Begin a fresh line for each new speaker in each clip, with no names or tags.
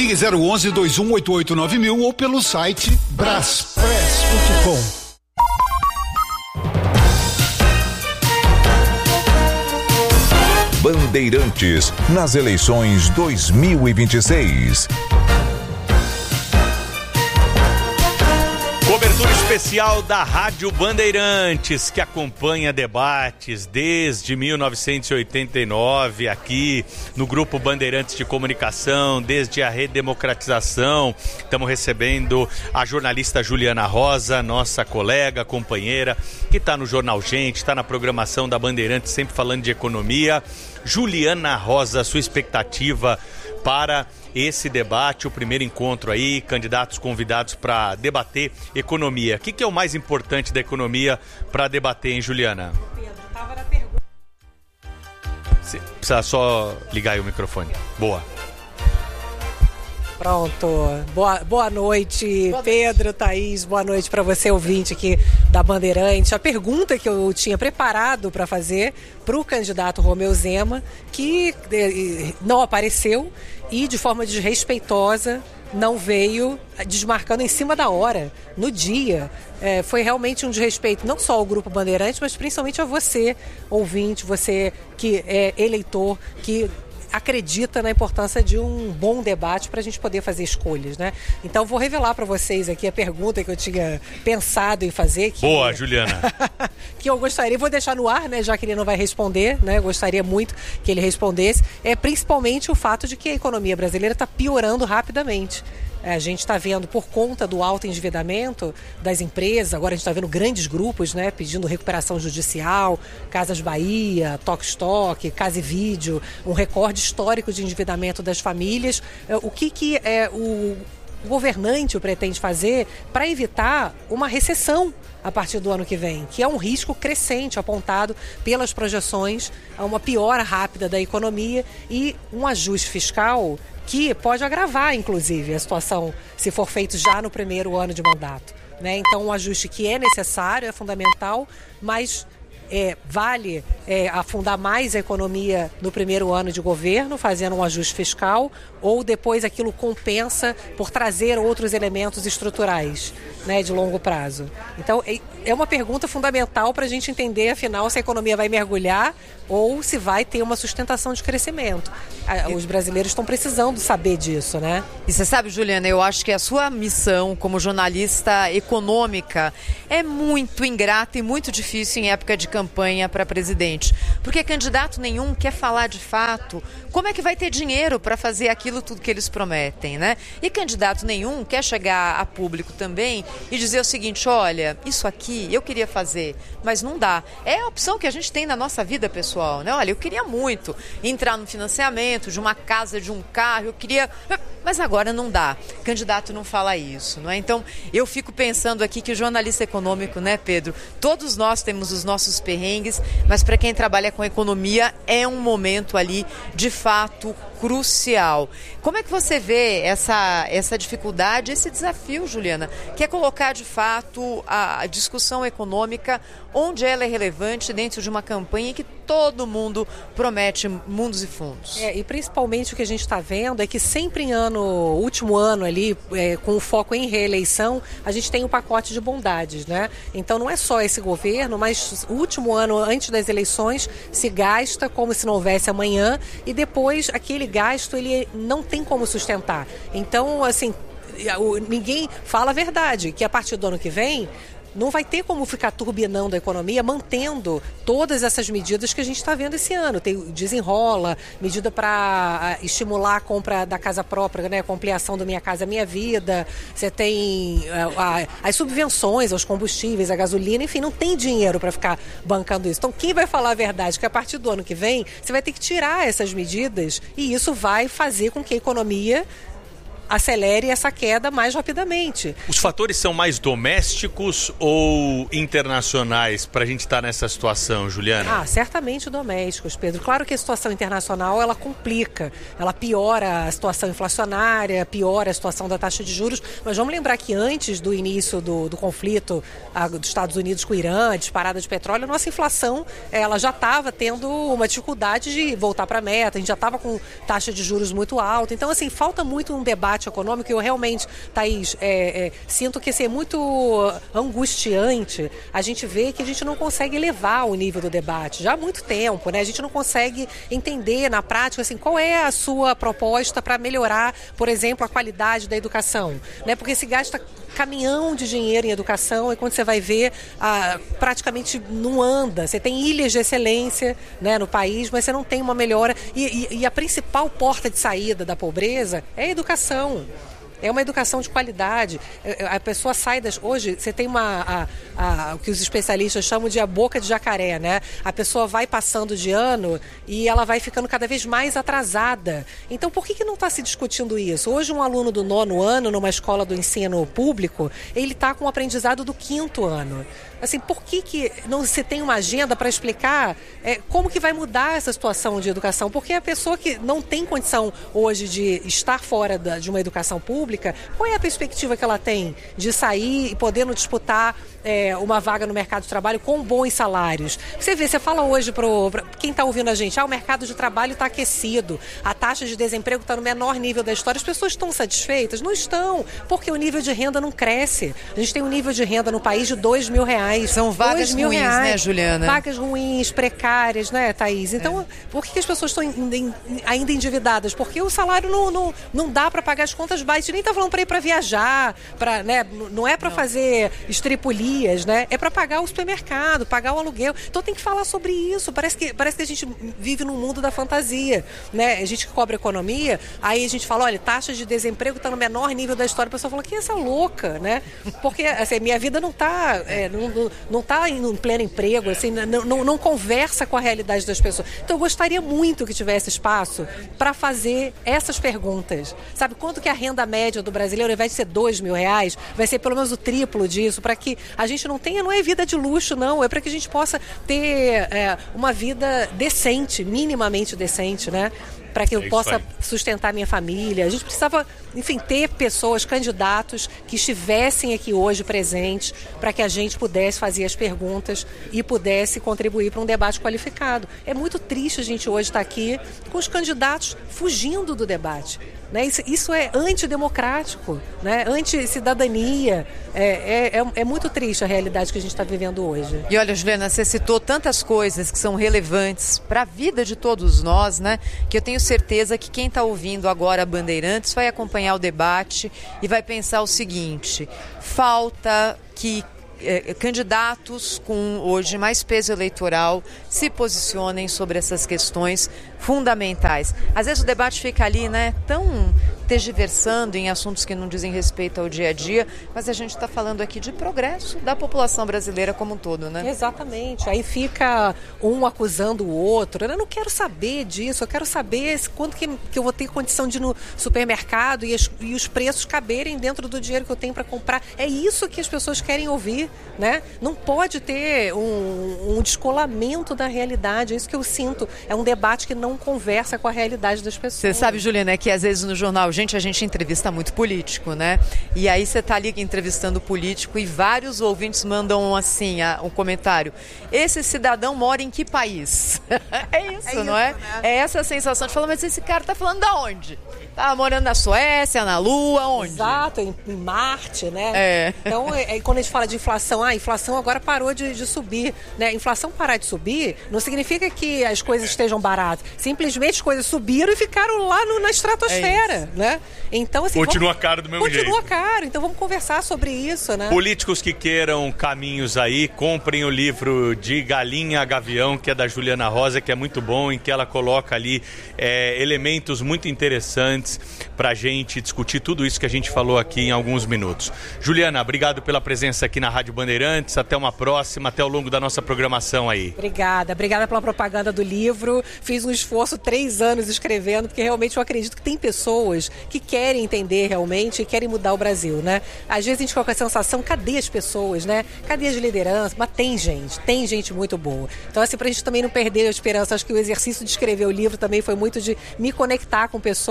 Ligue 011-2188-9000 ou pelo site braspress.com.
Bandeirantes nas eleições 2026.
Cobertura especial da Rádio Bandeirantes, que acompanha debates desde 1989 aqui no Grupo Bandeirantes de Comunicação, desde a redemocratização. Estamos recebendo a jornalista Juliana Rosa, nossa colega, companheira, que está no Jornal Gente, está na programação da Bandeirantes, sempre falando de economia. Juliana Rosa, sua expectativa para esse debate, o primeiro encontro aí, candidatos convidados para debater economia. O que é o mais importante da economia para debater, hein, Juliana?
Pedro, estava na pergunta.
Você precisa só ligar aí o microfone. Boa.
Pronto. Boa noite, Pedro, Thaís. Boa noite para você, ouvinte aqui da Bandeirante. A pergunta que eu tinha preparado para fazer para o candidato Romeu Zema, que não apareceu e de forma desrespeitosa não veio, desmarcando em cima da hora, no dia. Foi realmente um desrespeito não só ao Grupo Bandeirante, mas principalmente a você, ouvinte, você que é eleitor, que acredita na importância de um bom debate para a gente poder fazer escolhas, né? Então vou revelar para vocês aqui a pergunta que eu tinha pensado em fazer.
Boa, Juliana.
Que eu gostaria, vou deixar no ar, né? Já que ele não vai responder, né? Gostaria muito que ele respondesse. Principalmente o fato de que a economia brasileira está piorando rapidamente. A gente está vendo, por conta do alto endividamento das empresas, agora a gente está vendo grandes grupos, né, pedindo recuperação judicial, Casas Bahia, Tokstok, Casa e Vídeo, um recorde histórico de endividamento das famílias. O que o governante pretende fazer para evitar uma recessão a partir do ano que vem, que é um risco crescente apontado pelas projeções a uma piora rápida da economia e um ajuste fiscal que pode agravar, inclusive, a situação se for feito já no primeiro ano de mandato, né? Então, um ajuste que é necessário, é fundamental, mas vale afundar mais a economia no primeiro ano de governo, fazendo um ajuste fiscal, ou depois aquilo compensa por trazer outros elementos estruturais, né, de longo prazo. Então, é uma pergunta fundamental para a gente entender, afinal, se a economia vai mergulhar ou se vai ter uma sustentação de crescimento. Os brasileiros estão precisando saber disso, né?
E você sabe, Juliana, eu acho que a sua missão como jornalista econômica é muito ingrata e muito difícil em época de campanha para presidente, porque candidato nenhum quer falar de fato como é que vai ter dinheiro para fazer aquilo tudo que eles prometem, né? E candidato nenhum quer chegar a público também e dizer o seguinte: olha, isso aqui eu queria fazer, mas não dá. É a opção que a gente tem na nossa vida pessoal, né? Olha, eu queria muito entrar no financiamento de uma casa, de um carro, eu queria, mas agora não dá. Candidato não fala isso, não é? Então, eu fico pensando aqui que o jornalista econômico, né, Pedro, todos nós temos os nossos perrengues, mas para quem trabalha com economia é um momento ali de fato crucial. Como é que você vê essa dificuldade, esse desafio, Juliana, que é colocar de fato a discussão econômica onde ela é relevante dentro de uma campanha que todo mundo promete mundos e fundos?
E principalmente o que a gente está vendo é que sempre em último ano ali, com o foco em reeleição, a gente tem um pacote de bondades, né? Então não é só esse governo, mas o último ano antes das eleições se gasta como se não houvesse amanhã e depois aquele gasto ele não tem como sustentar. Então, assim, ninguém fala a verdade, que a partir do ano que vem não vai ter como ficar turbinando a economia, mantendo todas essas medidas que a gente está vendo esse ano. Tem desenrola, medida para estimular a compra da casa própria, né? Com ampliação do Minha Casa Minha Vida. Você tem as subvenções aos combustíveis, a gasolina, enfim, não tem dinheiro para ficar bancando isso. Então, quem vai falar a verdade? Que a partir do ano que vem, você vai ter que tirar essas medidas e isso vai fazer com que a economia acelere essa queda mais rapidamente.
Os fatores são mais domésticos ou internacionais para a gente estar nessa situação, Juliana?
Certamente domésticos, Pedro. Claro que a situação internacional, ela complica, ela piora a situação inflacionária, piora a situação da taxa de juros, mas vamos lembrar que antes do início do conflito dos Estados Unidos com o Irã, a disparada de petróleo, a nossa inflação, ela já estava tendo uma dificuldade de voltar para a meta, a gente já estava com taxa de juros muito alta. Então, assim, falta muito um debate debate econômico. Eu realmente, Thaís, sinto que é muito angustiante a gente ver que a gente não consegue elevar o nível do debate já há muito tempo, né? A gente não consegue entender na prática assim, qual é a sua proposta para melhorar, por exemplo, a qualidade da educação, né? Porque se gasta caminhão de dinheiro em educação e quando você vai ver, praticamente não anda. Você tem ilhas de excelência, né, no país, mas você não tem uma melhora. E a principal porta de saída da pobreza é a educação. É uma educação de qualidade. A pessoa sai das... Hoje, você tem o que os especialistas chamam de a boca de jacaré, né? A pessoa vai passando de ano e ela vai ficando cada vez mais atrasada. Então, por que não está se discutindo isso? Hoje, um aluno do 9º ano, numa escola do ensino público, ele está com o aprendizado do 5º ano. Assim, por que não se tem uma agenda para explicar como que vai mudar essa situação de educação? Porque a pessoa que não tem condição hoje de estar fora de uma educação pública, qual é a perspectiva que ela tem de sair e podendo disputar uma vaga no mercado de trabalho com bons salários? Você fala hoje para quem está ouvindo a gente, o mercado de trabalho está aquecido, a taxa de desemprego está no menor nível da história, as pessoas estão satisfeitas? Não estão, porque o nível de renda não cresce. A gente tem um nível de renda no país de R$2.000.
São vagas ruins, né, Juliana?
Vagas ruins, precárias, né, Thaís? Então, por que as pessoas estão ainda endividadas? Porque o salário não dá para pagar as contas básicas. Nem está falando para ir para viajar, né? Não é para fazer estripulias, né? É para pagar o supermercado, pagar o aluguel. Então tem que falar sobre isso. Parece que a gente vive num mundo da fantasia, né? A gente que cobra economia, aí a gente fala, olha, taxa de desemprego está no menor nível da história. A pessoa fala, que é essa louca, né? Porque assim, minha vida não está... não está em pleno emprego, assim, não conversa com a realidade das pessoas. Então eu gostaria muito que tivesse espaço para fazer essas perguntas. Sabe, quanto que a renda média do brasileiro, ao invés de ser R$2.000, vai ser pelo menos o triplo disso, para que a gente não é vida de luxo, não, é para que a gente possa ter uma vida decente, minimamente decente, né? Para que eu possa sustentar minha família. A gente precisava, enfim, ter pessoas, candidatos que estivessem aqui hoje presentes para que a gente pudesse fazer as perguntas e pudesse contribuir para um debate qualificado. É muito triste a gente hoje estar aqui com os candidatos fugindo do debate. Né? Isso é antidemocrático, né? Anti-cidadania. É muito triste a realidade que a gente está vivendo hoje.
E olha, Juliana, você citou tantas coisas que são relevantes para a vida de todos nós, né? Que eu tenho certeza que quem está ouvindo agora a Bandeirantes vai acompanhar o debate e vai pensar o seguinte: falta que candidatos com hoje mais peso eleitoral se posicionem sobre essas questões fundamentais. Às vezes o debate fica ali, né, tão tergiversando em assuntos que não dizem respeito ao dia a dia, mas a gente está falando aqui de progresso da população brasileira como um todo, né?
Exatamente. Aí fica um acusando o outro. Eu não quero saber disso, eu quero saber quanto que eu vou ter condição de ir no supermercado e os preços caberem dentro do dinheiro que eu tenho para comprar. É isso que as pessoas querem ouvir, né? Não pode ter um descolamento da realidade. É isso que eu sinto. É um debate que não conversa com a realidade das pessoas.
Você sabe, Juliana, que às vezes no jornal, a gente entrevista muito político, né? E aí você está ali entrevistando político e vários ouvintes mandam assim, um comentário: esse cidadão mora em que país? É isso, não é? Né? É essa a sensação de falar, mas esse cara está falando da onde? Tá morando na Suécia, na Lua, onde?
Exato, em Marte, né? Então, quando a gente fala de inflação, a inflação agora parou de subir, né? Inflação parar de subir não significa que as coisas estejam baratas. Simplesmente as coisas subiram e ficaram lá na estratosfera, né? Então, assim,
continua caro do mesmo jeito.
Continua caro, então vamos conversar sobre isso, né?
Políticos que queiram caminhos aí, comprem o livro de Galinha a Gavião, que é da Juliana Rosa, que é muito bom, em que ela coloca ali elementos muito interessantes para a gente discutir tudo isso que a gente falou aqui em alguns minutos. Juliana, obrigado pela presença aqui na Rádio Bandeirantes, até uma próxima, até ao longo da nossa programação aí.
Obrigada pela propaganda do livro, fiz um esforço 3 anos escrevendo, porque realmente eu acredito que tem pessoas que querem entender realmente e querem mudar o Brasil, né? Às vezes a gente fica com a sensação, cadê as pessoas, né? Cadê as lideranças? Mas tem gente muito boa. Então, assim, pra gente também não perder a esperança, acho que o exercício de escrever o livro também foi muito de me conectar com pessoas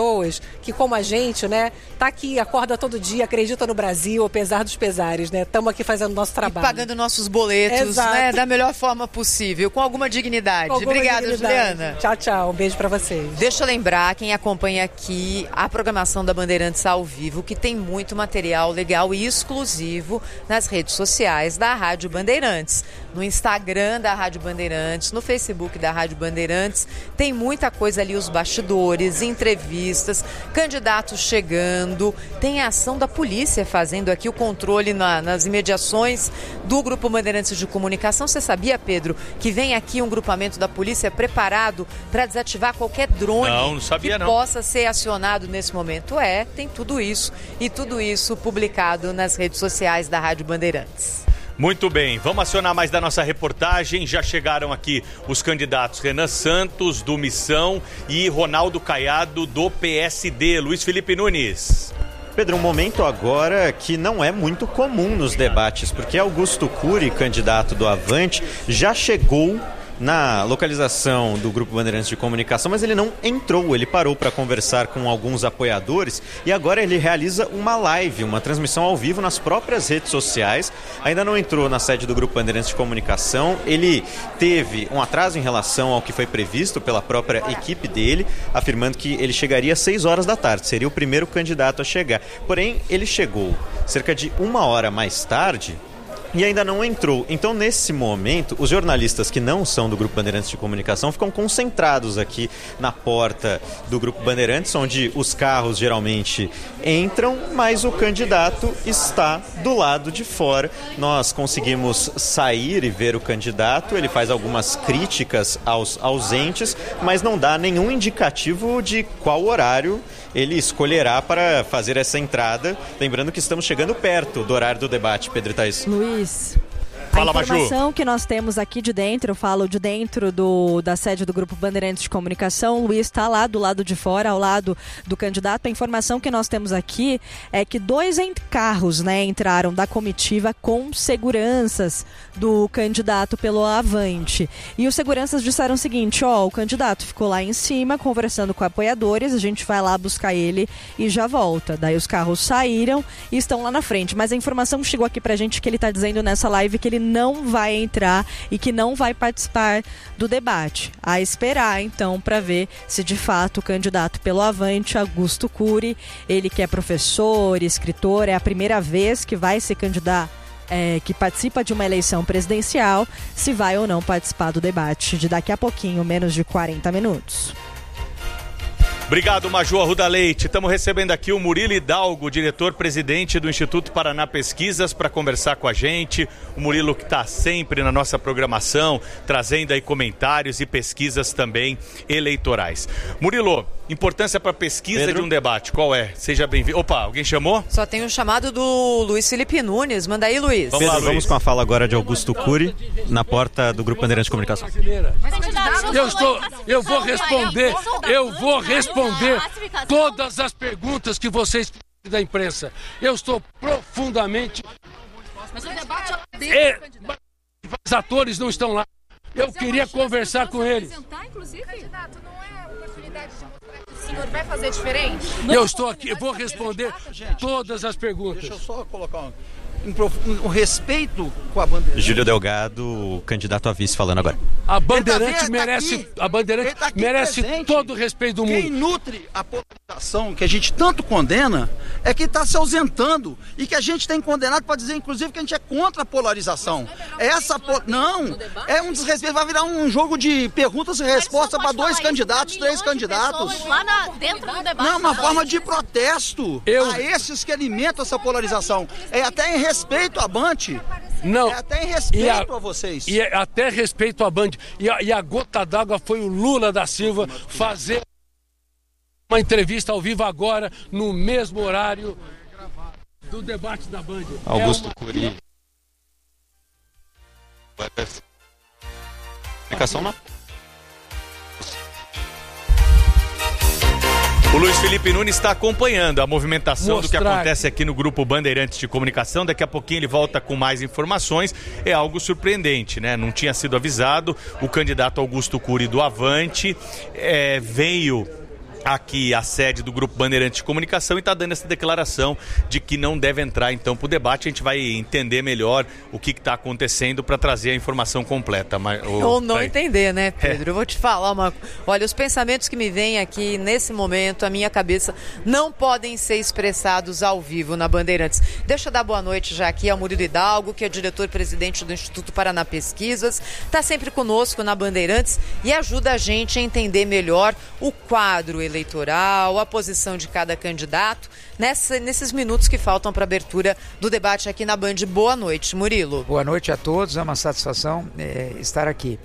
que, como a gente, né, tá aqui, acorda todo dia, acredita no Brasil, apesar dos pesares, né? Estamos aqui fazendo nosso trabalho.
E pagando nossos boletos, né, da melhor forma possível, com alguma dignidade. Obrigada, Juliana.
Tchau, tchau. Um beijo pra vocês.
Deixa eu lembrar quem acompanha aqui a programação da Bandeirantes ao vivo, que tem muito material legal e exclusivo nas redes sociais da Rádio Bandeirantes. No Instagram da Rádio Bandeirantes, no Facebook da Rádio Bandeirantes, tem muita coisa ali, os bastidores, entrevistas, candidatos chegando, tem a ação da polícia fazendo aqui o controle nas imediações do Grupo Bandeirantes de Comunicação. Você sabia, Pedro, que vem aqui um grupamento da polícia preparado para desativar qualquer drone que possa ser acionado nesse momento? Tem tudo isso, e tudo isso publicado nas redes sociais da Rádio Bandeirantes.
Muito bem, vamos acionar mais da nossa reportagem. Já chegaram aqui os candidatos Renan Santos, do Missão, e Ronaldo Caiado, do PSD. Luiz Felipe Nunes.
Pedro, um momento agora que não é muito comum nos debates, porque Augusto Cury, candidato do Avante, já chegou na localização do Grupo Bandeirantes de Comunicação, mas ele não entrou, ele parou para conversar com alguns apoiadores e agora ele realiza uma live, uma transmissão ao vivo nas próprias redes sociais. Ainda não entrou na sede do Grupo Bandeirantes de Comunicação, ele teve um atraso em relação ao que foi previsto pela própria equipe dele, afirmando que ele chegaria às 6 horas da tarde, seria o primeiro candidato a chegar. Porém, ele chegou cerca de 1 hora mais tarde e ainda não entrou. Então, nesse momento, os jornalistas que não são do Grupo Bandeirantes de Comunicação ficam concentrados aqui na porta do Grupo Bandeirantes, onde os carros geralmente entram, mas o candidato está do lado de fora. Nós conseguimos sair e ver o candidato, ele faz algumas críticas aos ausentes, mas não dá nenhum indicativo de qual horário ele escolherá para fazer essa entrada. Lembrando que estamos chegando perto do horário do debate, Pedro e Thaís.
Luiz,
fala,
a informação que nós temos aqui de dentro, eu falo de dentro da sede do Grupo Bandeirantes de Comunicação, o Luiz está lá do lado de fora, ao lado do candidato. A informação que nós temos aqui é que 2 carros, né, entraram da comitiva com seguranças do candidato pelo Avante. E os seguranças disseram o seguinte: o candidato ficou lá em cima conversando com apoiadores, a gente vai lá buscar ele e já volta. Daí os carros saíram e estão lá na frente. Mas a informação chegou aqui pra gente que ele está dizendo nessa live que ele não vai entrar e que não vai participar do debate. A esperar, então, para ver se de fato o candidato pelo Avante, Augusto Cury, ele que é professor, escritor, é a primeira vez que vai se candidatar, que participa de uma eleição presidencial, se vai ou não participar do debate de daqui a pouquinho, menos de 40 minutos.
Obrigado, Major Arruda Leite. Estamos recebendo aqui o Murilo Hidalgo, diretor-presidente do Instituto Paraná Pesquisas, para conversar com a gente. O Murilo que está sempre na nossa programação, trazendo aí comentários e pesquisas também eleitorais. Murilo, importância para a pesquisa de um debate, qual é? Seja bem-vindo. Opa, alguém chamou?
Só tem o chamado do Luiz Felipe Nunes. Manda aí, Luiz.
Vamos lá, Luiz. Vamos com a fala agora de Augusto Cury, na porta do Grupo Bandeirantes de Comunicação.
Eu vou responder todas as perguntas que vocês da imprensa. Eu estou profundamente... Mas o debate é os atores não estão lá. Eu queria conversar com eles.
Candidato, não é oportunidade de mostrar que o senhor vai fazer diferente?
Eu estou aqui, eu vou responder todas as perguntas.
Deixa eu só colocar um respeito com a Bandeirantes.
Júlio Delgado, candidato a vice, falando agora.
A Bandeirantes merece todo o respeito do mundo.
Quem nutre a polarização que a gente tanto condena é que está se ausentando e que a gente tem condenado para dizer, inclusive, que a gente é contra a polarização. Não, é um desrespeito, vai virar um jogo de perguntas e respostas para 2 candidatos, 3 candidatos.
Dentro do debate.
Não, uma forma de protesto a esses que alimentam essa polarização. É até em respeito à Band.
Não.
É até em respeito a vocês.
E é até respeito à Band. E a gota d'água foi o Lula da Silva fazer uma entrevista ao vivo agora, no mesmo horário do debate da Band.
Augusto Cury. Explicação não.
O Luiz Felipe Nunes está acompanhando a movimentação do que acontece aqui no Grupo Bandeirantes de Comunicação. Daqui a pouquinho ele volta com mais informações. É algo surpreendente, né? Não tinha sido avisado. O candidato Augusto Cury do Avante veio aqui a sede do Grupo Bandeirantes de Comunicação e está dando essa declaração de que não deve entrar então para o debate. A gente vai entender melhor o que está acontecendo para trazer a informação completa.
Ou não entender, né, Pedro? Eu vou te falar olha, os pensamentos que me vêm aqui nesse momento, a minha cabeça, não podem ser expressados ao vivo na Bandeirantes. Deixa eu dar boa noite já aqui ao Murilo Hidalgo, que é diretor-presidente do Instituto Paraná Pesquisas, está sempre conosco na Bandeirantes e ajuda a gente a entender melhor o quadro eleitoral, a posição de cada candidato, nesses minutos que faltam para a abertura do debate aqui na Band. Boa noite, Murilo.
Boa noite a todos, é uma satisfação estar aqui.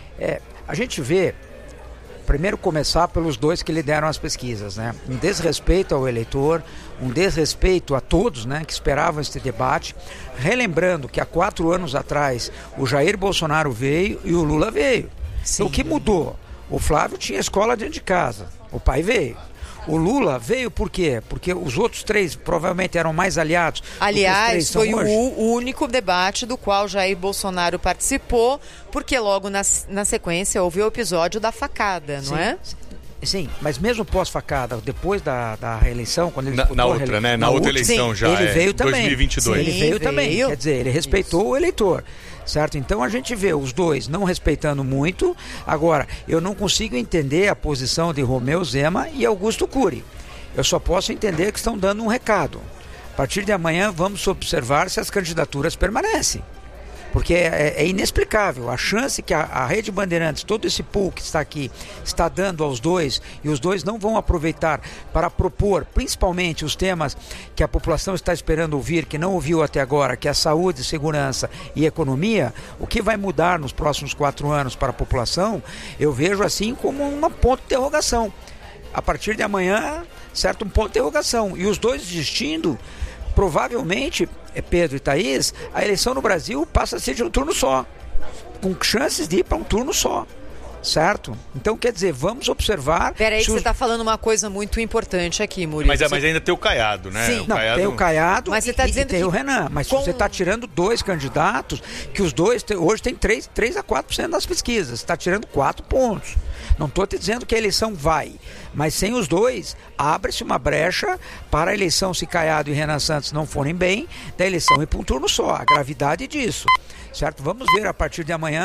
A gente vê, primeiro começar pelos dois que lideram as pesquisas, né? Um desrespeito ao eleitor, um desrespeito a todos, né, que esperavam este debate, relembrando que há 4 anos atrás o Jair Bolsonaro veio e o Lula veio. Sim. O que mudou? O Flávio tinha escola dentro de casa, o pai veio. O Lula veio por quê? Porque os outros 3 provavelmente eram mais aliados.
Aliás, foi o único debate do qual Jair Bolsonaro participou, porque logo na sequência houve o episódio da facada, não é?
Sim, mas mesmo pós-facada, depois da reeleição, quando ele
na outra, né? Na outra eleição, sim, já
ele veio também.
2022.
Sim, ele veio também, quer dizer, ele respeitou o eleitor. Certo? Então a gente vê os dois não respeitando muito. Agora, eu não consigo entender a posição de Romeu Zema e Augusto Cury. Eu só posso entender que estão dando um recado. A partir de amanhã vamos observar se as candidaturas permanecem. Porque é inexplicável a chance que a Rede Bandeirantes, todo esse pool que está aqui, está dando aos dois, e os dois não vão aproveitar para propor, principalmente os temas que a população está esperando ouvir, que não ouviu até agora, que é a saúde, segurança e economia. O que vai mudar nos próximos 4 anos para a população, eu vejo assim como um ponto de interrogação. A partir de amanhã, certo, um ponto de interrogação. E os dois desistindo, provavelmente, Pedro e Thaís, a eleição no Brasil passa a ser de um turno só, com chances de ir para um turno só, certo? Então, quer dizer, vamos observar...
Peraí que você está falando uma coisa muito importante aqui, Murilo.
Mas ainda tem o Caiado, né?
Sim, tem o Caiado, mas você tá dizendo tem o Renan. Mas você está tirando 2 candidatos, que os dois hoje tem 3 a 4% das pesquisas, está tirando 4 pontos. Não estou te dizendo que a eleição vai, mas sem os dois, abre-se uma brecha para a eleição, se Caiado e Renan Santos não forem bem, da eleição ir para um turno só, a gravidade disso. Certo? Vamos ver a partir de amanhã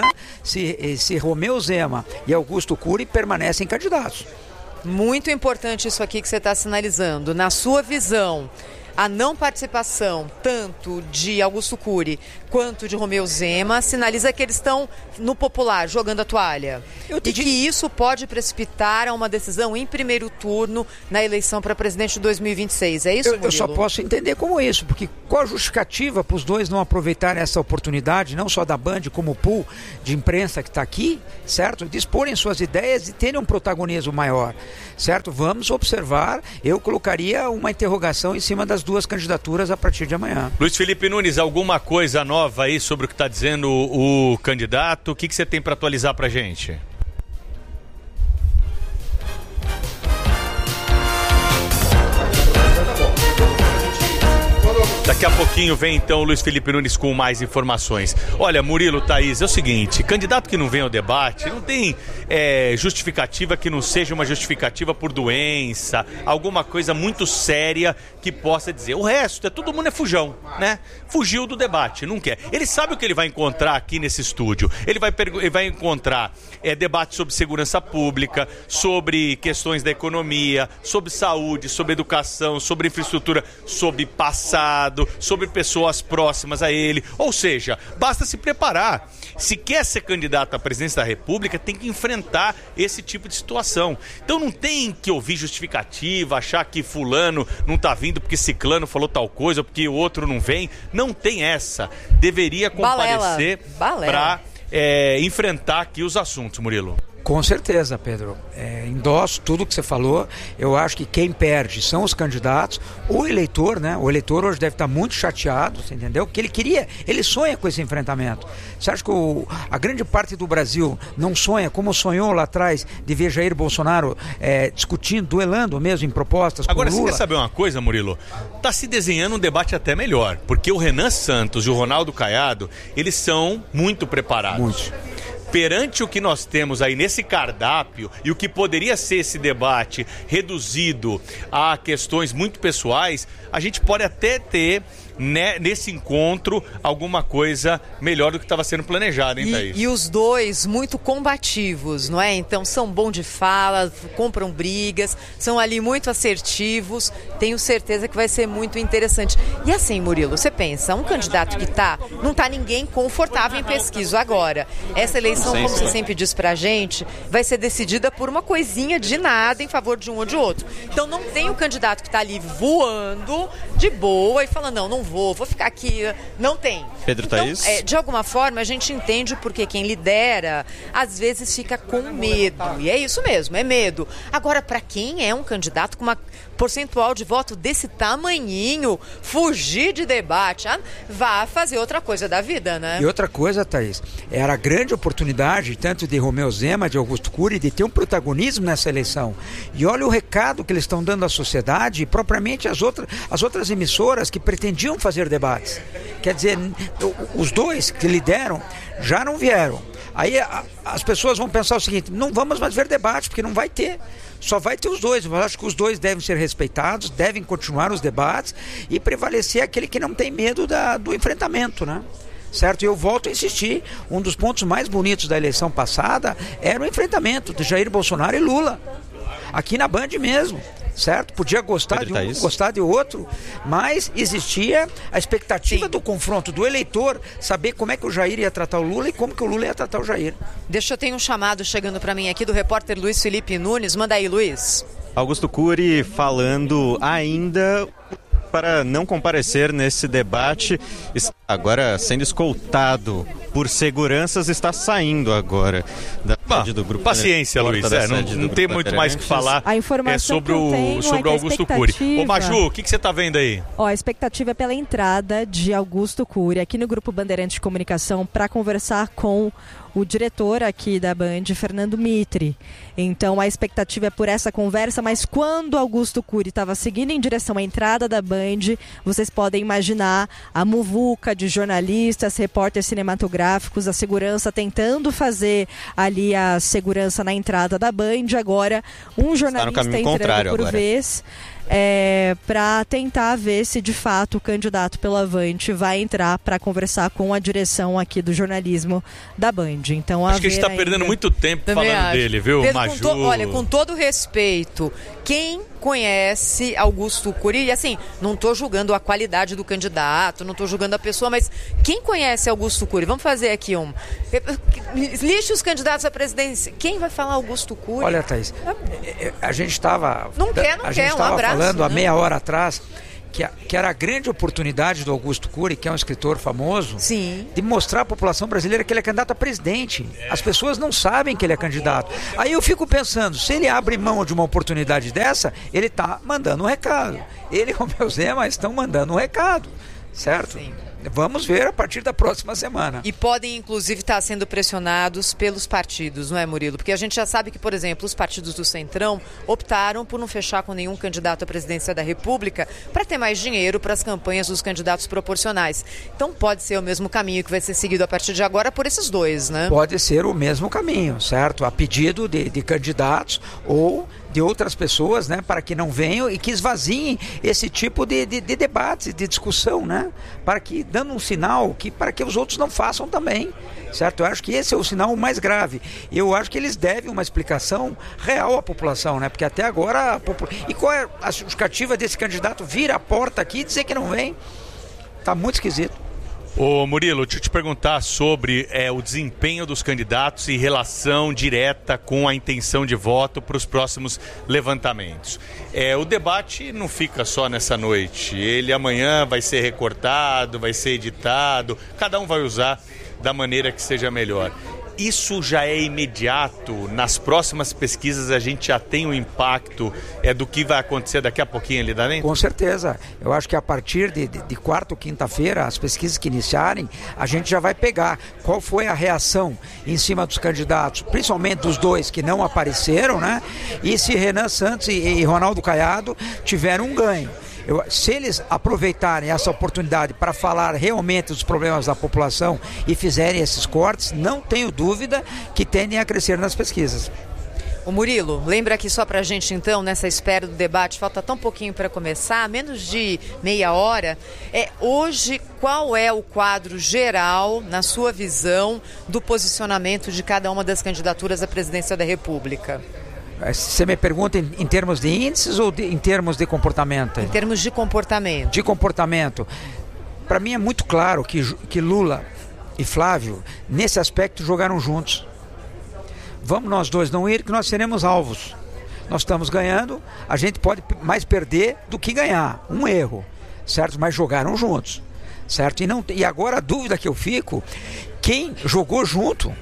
se Romeu Zema e Augusto Cury permanecem candidatos.
Muito importante isso aqui que você está sinalizando. Na sua visão, a não participação tanto de Augusto Cury quanto de Romeu Zema sinaliza que eles estão no popular, jogando a toalha. E que isso pode precipitar a uma decisão em primeiro turno na eleição para presidente de 2026. É isso, Murilo?
Eu só posso entender como isso, porque qual a justificativa para os dois não aproveitarem essa oportunidade, não só da Band, como o pool de imprensa que está aqui, certo? De exporem suas ideias e terem um protagonismo maior, certo? Vamos observar, eu colocaria uma interrogação em cima das 2 candidaturas a partir de amanhã.
Luiz Felipe Nunes, alguma coisa nova aí sobre o que está dizendo o candidato? O que você tem para atualizar para a gente? Daqui a pouquinho vem então o Luiz Felipe Nunes com mais informações. Olha, Murilo, Thaís, é o seguinte, candidato que não vem ao debate, não tem justificativa que não seja uma justificativa por doença, alguma coisa muito séria que possa dizer. O resto, todo mundo é fujão, né? Fugiu do debate, não quer. Ele sabe o que ele vai encontrar aqui nesse estúdio. Ele vai encontrar debate sobre segurança pública, sobre questões da economia, sobre saúde, sobre educação, sobre infraestrutura, sobre passado, sobre pessoas próximas a ele. Ou seja, basta se preparar. Se quer ser candidato à presidência da República, tem que enfrentar esse tipo de situação. Então não tem que ouvir justificativa, achar que fulano não está vindo porque ciclano falou tal coisa, ou porque o outro não vem. Não tem essa. Deveria comparecer para enfrentar aqui os assuntos, Murilo.
Com certeza, Pedro. Endosso tudo que você falou. Eu acho que quem perde são os candidatos. O eleitor, né? O eleitor hoje deve estar muito chateado, você entendeu? Porque ele sonha com esse enfrentamento. Você acha que a grande parte do Brasil não sonha, como sonhou lá atrás, de ver Jair Bolsonaro discutindo, duelando mesmo em propostas
Agora,
com Lula?
Você quer saber uma coisa, Murilo? Está se desenhando um debate até melhor, porque o Renan Santos e o Ronaldo Caiado, eles são muito preparados. perante o que nós temos aí nesse cardápio e o que poderia ser esse debate reduzido a questões muito pessoais, a gente pode até ter, né, nesse encontro alguma coisa melhor do que estava sendo planejado, hein, Thaís?
E os dois muito combativos, não é? Então são bons de fala, compram brigas, são ali muito assertivos, tenho certeza que vai ser muito interessante. E assim, Murilo, você pensa, um candidato que não está ninguém confortável em pesquisa agora. Essa eleição, como você sempre diz pra gente, vai ser decidida por uma coisinha de nada em favor de um ou de outro. Então não tem o candidato que está ali voando de boa e falando, não vou ficar aqui, não tem.
Pedro
então,
Thaís?
De alguma forma, a gente entende porque quem lidera, às vezes fica com medo. E é isso mesmo, é medo. Agora, para quem é um candidato com uma percentual de voto desse tamanhinho, fugir de debate, vá fazer outra coisa da vida, né?
E outra coisa, Thaís, era a grande oportunidade, tanto de Romeu Zema, de Augusto Cury, de ter um protagonismo nessa eleição. E olha o recado que eles estão dando à sociedade e propriamente às outras emissoras que pretendiam fazer debates. Quer dizer, os dois que lideram já não vieram. Aí as pessoas vão pensar o seguinte, não vamos mais ver debate, porque não vai ter. Só vai ter os dois. Eu acho que os dois devem ser respeitados, devem continuar os debates e prevalecer aquele que não tem medo do enfrentamento, né? Certo? E eu volto a insistir, um dos pontos mais bonitos da eleição passada era o enfrentamento de Jair Bolsonaro e Lula. Aqui na Band mesmo. Certo? Podia gostar de um, gostar de outro, mas existia a expectativa do confronto do eleitor, saber como é que o Jair ia tratar o Lula e como que o Lula ia tratar o Jair.
Deixa eu ter um chamado chegando para mim aqui do repórter Luiz Felipe Nunes. Manda aí, Luiz.
Augusto Cury falando ainda para não comparecer nesse debate, agora sendo escoltado por seguranças, está saindo agora da sede do grupo.
Paciência, Luiz, não tem muito mais o que falar sobre o Augusto Cury. Ô Maju, o que você está vendo aí?
A expectativa é pela entrada de Augusto Cury aqui no Grupo Bandeirantes de Comunicação para conversar com o diretor aqui da Band, Fernando Mitre. Então a expectativa é por essa conversa, mas quando Augusto Cury estava seguindo em direção à entrada da Band, vocês podem imaginar a muvuca de jornalistas, repórteres cinematográficos, a segurança tentando fazer ali a segurança na entrada da Band. Agora, um jornalista entrando por vez, para tentar ver se de fato o candidato pelo Avante vai entrar para conversar com a direção aqui do jornalismo da Band. Então,
acho que a gente está perdendo muito tempo falando dele, viu, Pedro, Maju?
Olha, com todo respeito, quem conhece Augusto Cury, e assim, não estou julgando a qualidade do candidato, não estou julgando a pessoa, mas quem conhece Augusto Cury? Vamos fazer aqui lixe os candidatos à presidência. Quem vai falar Augusto Cury?
Olha, Thaís, a gente estava
abraço,
falando há meia hora atrás que era a grande oportunidade do Augusto Cury, que é um escritor famoso,
sim,
de mostrar à população brasileira que ele é candidato a presidente. As pessoas não sabem que ele é candidato. Aí eu fico pensando, se ele abre mão de uma oportunidade dessa, ele está mandando um recado. Ele e o Romeu Zema estão mandando um recado, certo?
Sim.
Vamos ver a partir da próxima semana.
E podem, inclusive, estar sendo pressionados pelos partidos, não é, Murilo? Porque a gente já sabe que, por exemplo, os partidos do Centrão optaram por não fechar com nenhum candidato à presidência da República para ter mais dinheiro para as campanhas dos candidatos proporcionais. Então pode ser o mesmo caminho que vai ser seguido a partir de agora por esses dois, né?
Pode ser o mesmo caminho, certo? A pedido de candidatos ou de outras pessoas, né, para que não venham e que esvaziem esse tipo de debate, de discussão, né, para que, dando um sinal, para que os outros não façam também, certo? Eu acho que esse é o sinal mais grave. Eu acho que eles devem uma explicação real à população, né, porque até agora... E qual é a justificativa desse candidato vir à porta aqui e dizer que não vem? Tá muito esquisito.
Ô Murilo, deixa eu te perguntar sobre o desempenho dos candidatos em relação direta com a intenção de voto para os próximos levantamentos. O debate não fica só nessa noite, ele amanhã vai ser recortado, vai ser editado, cada um vai usar da maneira que seja melhor. Isso já é imediato? Nas próximas pesquisas a gente já tem um impacto do que vai acontecer daqui a pouquinho ali dentro?
Com certeza. Eu acho que a partir de quarta ou quinta-feira, as pesquisas que iniciarem, a gente já vai pegar qual foi a reação em cima dos candidatos, principalmente dos dois que não apareceram, né? E se Renan Santos e Ronaldo Caiado tiveram um ganho. Se eles aproveitarem essa oportunidade para falar realmente dos problemas da população e fizerem esses cortes, não tenho dúvida que tendem a crescer nas pesquisas.
O Murilo, lembra aqui só pra gente então, nessa espera do debate, falta tão pouquinho para começar, menos de meia hora. Hoje, qual é o quadro geral, na sua visão, do posicionamento de cada uma das candidaturas à presidência da República?
Você me pergunta em termos de índices ou em termos de comportamento?
Em termos de comportamento.
De comportamento. Para mim é muito claro que Lula e Flávio, nesse aspecto, jogaram juntos. Vamos nós dois não ir, que nós seremos alvos. Nós estamos ganhando, a gente pode mais perder do que ganhar. Um erro, certo? Mas jogaram juntos, certo? E agora a dúvida que eu fico, quem jogou junto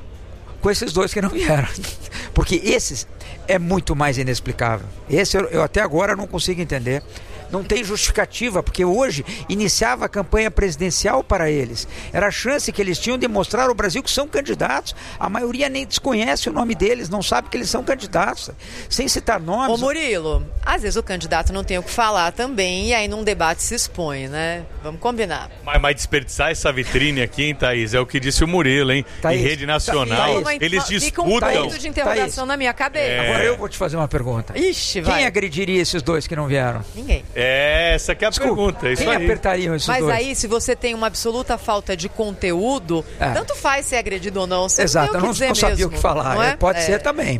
com esses dois que não vieram? Porque esses é muito mais inexplicável. Esse eu até agora não consigo entender. Não tem justificativa, porque hoje iniciava a campanha presidencial para eles. Era a chance que eles tinham de mostrar ao Brasil que são candidatos. A maioria nem desconhece o nome deles, não sabe que eles são candidatos. Sem citar nomes...
Ô Murilo, às vezes o candidato não tem o que falar também, e aí num debate se expõe, né? Vamos combinar.
Mas desperdiçar essa vitrine aqui, hein, Thaís? É o que disse o Murilo, hein?
Thaís,
em rede nacional, eles disputam...
Fica um ponto de interrogação na minha cabeça.
Agora eu vou te fazer uma pergunta.
Ixi, vai.
Quem agrediria esses dois que não vieram?
Ninguém.
Essa que é a pergunta. Isso
quem
aí.
apertariam esses
dois?
Mas
aí, se você tem uma absoluta falta de conteúdo, tanto faz ser agredido ou não. Você
exato,
não tem o que
não sabia
mesmo,
o que falar.
Não é?
Pode ser também.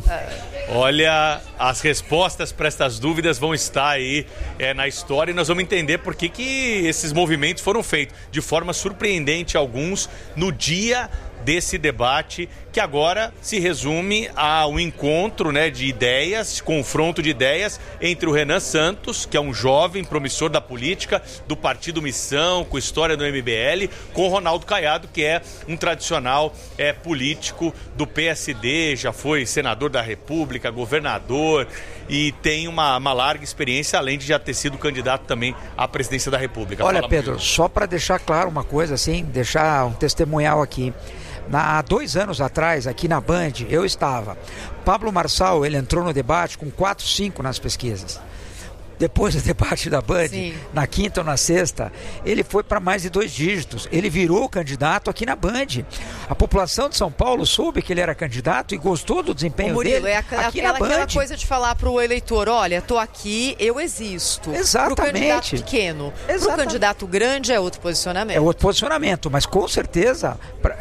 Olha, as respostas para essas dúvidas vão estar aí na história e nós vamos entender por que esses movimentos foram feitos de forma surpreendente, alguns, no dia desse debate, que agora se resume a um encontro, né, de ideias, confronto de ideias entre o Renan Santos, que é um jovem promissor da política, do Partido Missão, com história do MBL, com o Ronaldo Caiado, que é um tradicional político do PSD, já foi senador da República, governador e tem uma larga experiência, além de já ter sido candidato também à presidência da República.
Olha,
fala,
Pedro, só para deixar claro uma coisa, assim, deixar um testemunhal aqui. Há 2 anos atrás, aqui na Band, eu estava. Pablo Marçal, ele entrou no debate com 4, 5 nas pesquisas. Depois do debate da Band, sim, na quinta ou na sexta, ele foi para mais de 2 dígitos. Ele virou candidato aqui na Band. A população de São Paulo soube que ele era candidato e gostou do desempenho dele aqui na Band.
Aquela coisa de falar para o eleitor, olha, tô aqui, eu existo.
Exatamente.
Para o candidato pequeno. Para o candidato grande é outro posicionamento.
É outro posicionamento, mas com certeza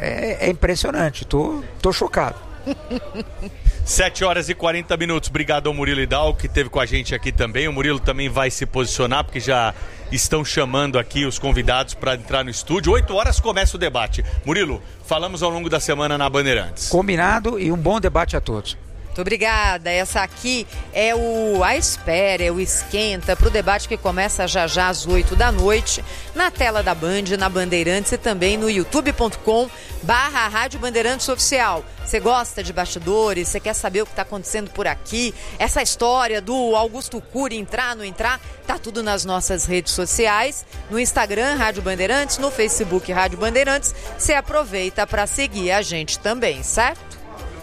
é impressionante. Tô chocado.
7h40. Obrigado ao Murilo Hidalgo, que esteve com a gente aqui também. O Murilo também vai se posicionar, porque já estão chamando aqui os convidados para entrar no estúdio. 8h começa o debate. Murilo, falamos ao longo da semana na Bandeirantes.
Combinado e um bom debate a todos.
Muito obrigada. Essa aqui é a espera, é o esquenta para o debate que começa já às 8 da noite, na tela da Band, na Bandeirantes e também no youtube.com/Rádio Bandeirantes Oficial. Você gosta de bastidores? Você quer saber o que está acontecendo por aqui? Essa história do Augusto Cury entrar, não entrar, tá tudo nas nossas redes sociais, no Instagram, Rádio Bandeirantes, no Facebook, Rádio Bandeirantes. Você aproveita para seguir a gente também, certo?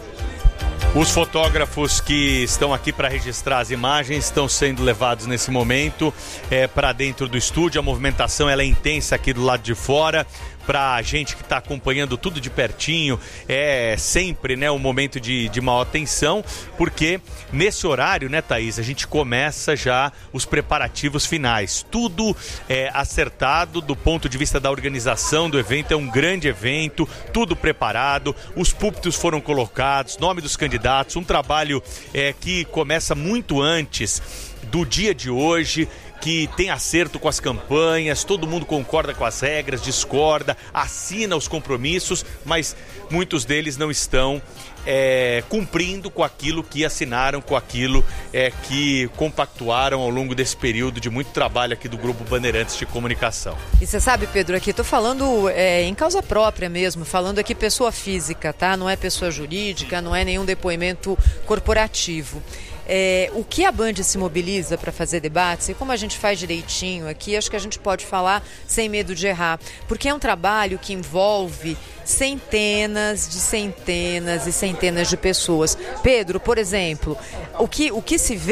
Os fotógrafos que estão aqui para registrar as imagens estão sendo levados nesse momento para dentro do estúdio. A movimentação ela é intensa aqui do lado de fora. Para a gente que está acompanhando tudo de pertinho, é sempre, né, um momento de maior tensão, porque nesse horário, né, Thaís, a gente começa já os preparativos finais. Tudo acertado do ponto de vista da organização do evento, é um grande evento, tudo preparado, os púlpitos foram colocados, nome dos candidatos, um trabalho que começa muito antes do dia de hoje, que tem acerto com as campanhas, todo mundo concorda com as regras, discorda, assina os compromissos, mas muitos deles não estão cumprindo com aquilo que assinaram, com aquilo que compactuaram ao longo desse período de muito trabalho aqui do Grupo Bandeirantes de Comunicação.
E você sabe, Pedro, aqui estou falando em causa própria mesmo, falando aqui pessoa física, tá? Não é pessoa jurídica, não é nenhum depoimento corporativo. O que a Band se mobiliza para fazer debates, e como a gente faz direitinho aqui, acho que a gente pode falar sem medo de errar, porque é um trabalho que envolve centenas e centenas de pessoas. Pedro, por exemplo, o que se vê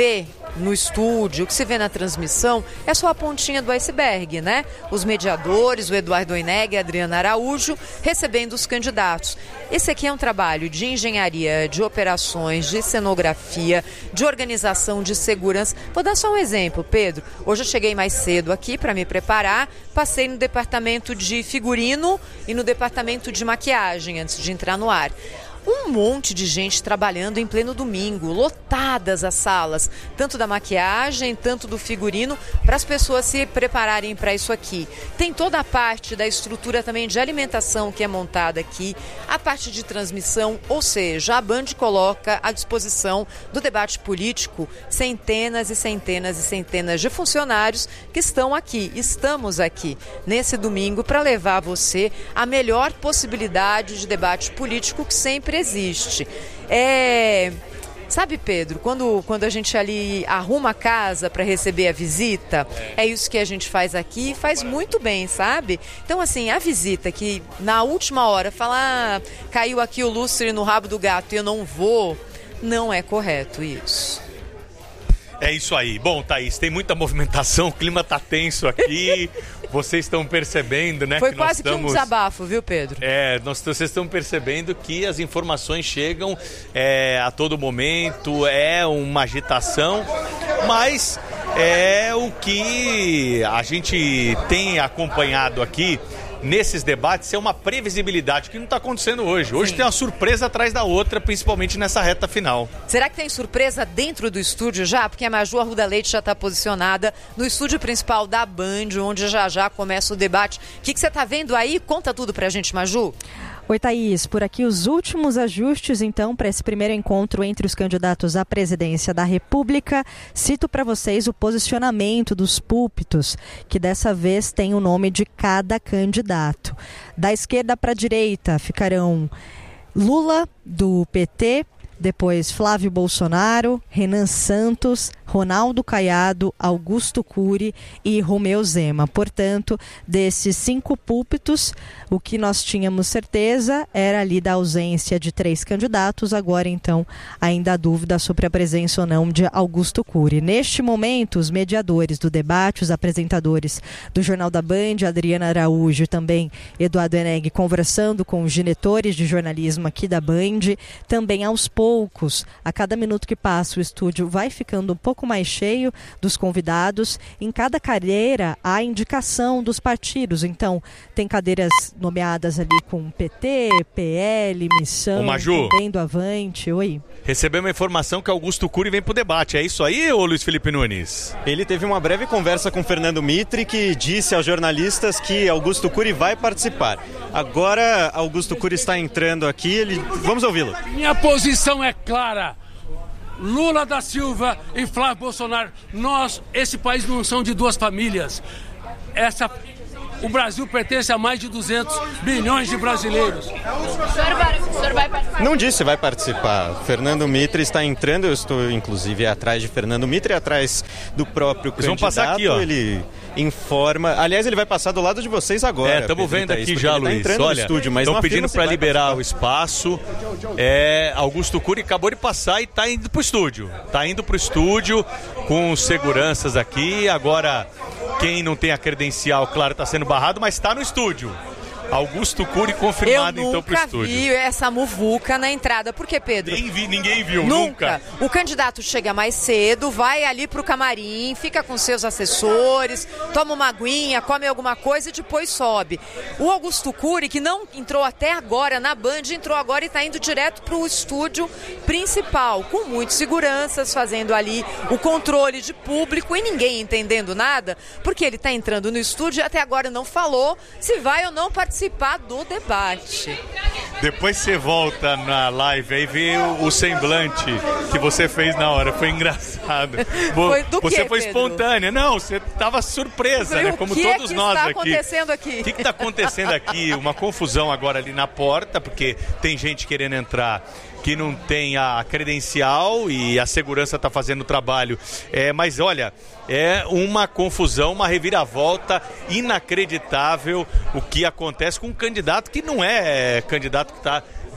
no estúdio, o que se vê na transmissão é só a pontinha do iceberg, né? Os mediadores, o Eduardo Oineg e a Adriana Araújo, recebendo os candidatos. Esse aqui é um trabalho de engenharia, de operações, de cenografia, de organização, de segurança. Vou dar só um exemplo, Pedro. Hoje eu cheguei mais cedo aqui para me preparar, passei no departamento de figurino e no departamento de maquiagem antes de entrar no ar. Um monte de gente trabalhando em pleno domingo, lotadas as salas, tanto da maquiagem, tanto do figurino, para as pessoas se prepararem para isso aqui. Tem toda a parte da estrutura também de alimentação que é montada aqui, a parte de transmissão, ou seja, a Band coloca à disposição do debate político centenas e centenas e centenas de funcionários que estão aqui, estamos aqui nesse domingo para levar a você a melhor possibilidade de debate político que sempre existe. Sabe, Pedro, quando a gente ali arruma a casa para receber a visita, é isso que a gente faz aqui e faz muito bem, sabe? Então, assim, a visita que na última hora fala, caiu aqui o lustre no rabo do gato e eu não vou, não é correto isso.
É isso aí. Bom, Thaís, tem muita movimentação, o clima tá tenso aqui, vocês estão percebendo, né?
Foi
que
quase que um desabafo, viu, Pedro?
Vocês estão percebendo que as informações chegam a todo momento, é uma agitação, mas é o que a gente tem acompanhado aqui nesses debates, é uma previsibilidade que não está acontecendo hoje. Hoje tem uma surpresa atrás da outra, principalmente nessa reta final.
Será que tem surpresa dentro do estúdio já? Porque a Maju Arruda Leite já está posicionada no estúdio principal da Band, onde já começa o debate. O que você está vendo aí? Conta tudo pra gente, Maju.
Oi, Thaís. Por aqui os últimos ajustes, então, para esse primeiro encontro entre os candidatos à presidência da República. Cito para vocês o posicionamento dos púlpitos, que dessa vez tem o nome de cada candidato. Da esquerda para a direita ficarão Lula, do PT, depois Flávio Bolsonaro, Renan Santos, Ronaldo Caiado, Augusto Cury e Romeu Zema. Portanto, desses 5 púlpitos, o que nós tínhamos certeza era ali da ausência de 3 candidatos. Agora, então, ainda há dúvida sobre a presença ou não de Augusto Cury. Neste momento, os mediadores do debate, os apresentadores do Jornal da Band, Adriana Araújo e também Eduardo Oineg, conversando com os diretores de jornalismo aqui da Band. Também aos poucos, a cada minuto que passa, o estúdio vai ficando um pouco mais cheio dos convidados. Em cada cadeira há a indicação dos partidos. Então, tem cadeiras nomeadas ali com PT, PL, Missão, também do Avante. Oi.
Recebemos a informação que Augusto Cury vem pro debate. É isso aí, ô Luiz Felipe Nunes?
Ele teve uma breve conversa com Fernando Mitre, que disse aos jornalistas que Augusto Cury vai participar. Agora, Augusto Cury está entrando aqui. Vamos ouvi-lo.
Minha posição é clara. Lula da Silva e Flávio Bolsonaro. Esse país não são de duas famílias. O Brasil pertence a mais de 200 bilhões de brasileiros.
O senhor vai participar?
Não disse vai participar. Fernando Mitre está entrando. Eu estou, inclusive, atrás de Fernando Mitre, atrás do próprio candidato.
Eles vão passar aqui, ó.
Ele informa. Aliás, ele vai passar do lado de vocês agora.
Estamos vendo aqui já, Luiz. Olha, estão pedindo para liberar o espaço. Augusto Cury acabou de passar e está indo para o estúdio. Está indo para o estúdio com seguranças aqui. Agora, quem não tem a credencial, claro, está sendo barrado, mas está no estúdio. Augusto Cury confirmado então pro estúdio.
Eu nunca vi essa muvuca na entrada. Por quê, Pedro?
Ninguém viu, nunca.
O candidato chega mais cedo, vai ali pro camarim, fica com seus assessores, toma uma aguinha, come alguma coisa e depois sobe. O Augusto Cury, que não entrou até agora na Band, entrou agora e está indo direto pro estúdio principal, com muitos seguranças, fazendo ali o controle de público e ninguém entendendo nada, porque ele está entrando no estúdio e até agora não falou se vai ou não participar do debate.
Depois você volta na live aí e vê o semblante que você fez na hora. Foi engraçado. Você foi espontânea. Não, você estava surpresa, né? Como todos nós aqui. O que está acontecendo aqui? O que está acontecendo aqui? Uma confusão agora ali na porta, porque tem gente querendo entrar que não tem a credencial e a segurança está fazendo o trabalho. Mas olha, é uma confusão, uma reviravolta inacreditável o que acontece com um candidato que não é candidato que está